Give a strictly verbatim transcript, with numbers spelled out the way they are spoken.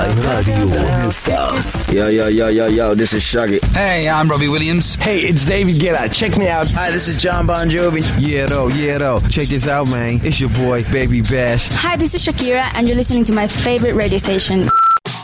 Skyline Radio All Stars. Yo, yo, yo, yo, yo, this is Shaggy. Hey, I'm Robbie Williams. Hey, it's David Guetta. Check me out. Hi, this is John Bon Jovi. Yeah, though, yeah, though. Check this out, man. It's your boy, Baby Bash. Hi, this is Shakira, and you're listening to my favorite radio station.